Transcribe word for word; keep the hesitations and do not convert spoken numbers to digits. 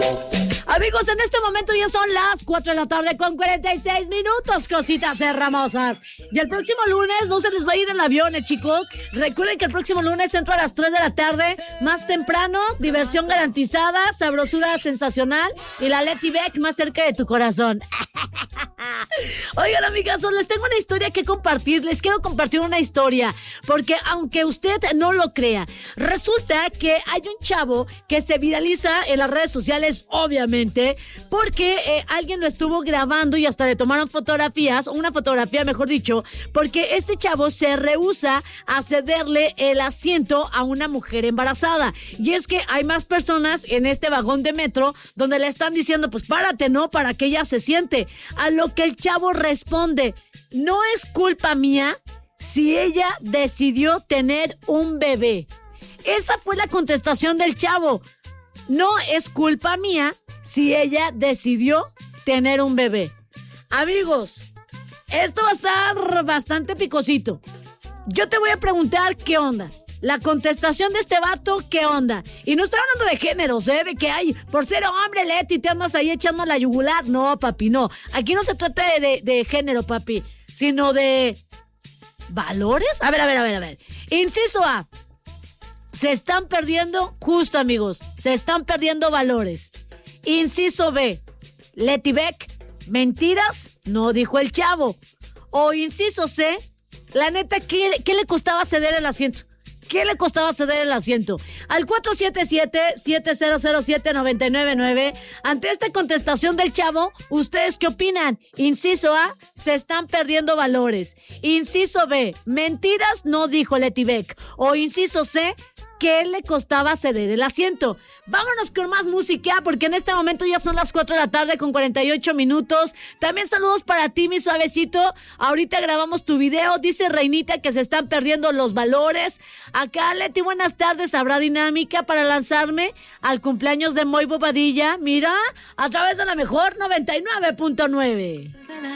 Amigos, en este momento ya son las cuatro de la tarde con cuarenta y seis minutos, cositas hermosas. Y el próximo lunes no se les va a ir el avión, eh, chicos. Recuerden que el próximo lunes entro a las tres de la tarde, más temprano, diversión garantizada, sabrosura sensacional y la Leti Beck más cerca de tu corazón. Oigan, amigas, les tengo una historia que compartir. Les quiero compartir una historia, porque aunque usted no lo crea, resulta que hay un chavo que se viraliza en las redes sociales, obviamente, porque eh, alguien lo estuvo grabando y hasta le tomaron fotografías, una fotografía mejor dicho, porque este chavo se rehúsa a cederle el asiento a una mujer embarazada. Y es que hay más personas en este vagón de metro donde le están diciendo, pues párate, ¿no? Para que ella se siente. A lo que el chavo responde, no es culpa mía si ella decidió tener un bebé. Esa fue la contestación del chavo. No es culpa mía si ella decidió tener un bebé. Amigos, esto va a estar bastante picosito. Yo te voy a preguntar qué onda. La contestación de este vato, ¿qué onda? Y no estoy hablando de géneros, ¿eh? De que hay, por ser hombre, Leti, te andas ahí echando la yugular. No, papi, no. Aquí no se trata de, de, de género, papi, sino de valores. A ver, a ver, a ver, a ver. Inciso A. Se están perdiendo, justo, amigos, se están perdiendo valores. Inciso B. Leti Beck, mentiras, no dijo el chavo. O inciso C. La neta, ¿qué, qué le costaba ceder el asiento? ¿Qué le costaba ceder el asiento? Al cuatro siete siete, siete cero cero siete, nueve nueve nueve. Ante esta contestación del chavo, ¿ustedes qué opinan? Inciso A, se están perdiendo valores. Inciso B, mentiras no dijo Leti Beck. O inciso C, ¿qué le costaba ceder el asiento? Vámonos con más música, porque en este momento ya son las cuatro de la tarde con cuarenta y ocho minutos. También saludos para ti, mi suavecito. Ahorita grabamos tu video. Dice Reinita que se están perdiendo los valores. Acá, Leti, buenas tardes. ¿Habrá dinámica para lanzarme al cumpleaños de Moy Bobadilla? Mira, a través de la mejor noventa y nueve punto nueve.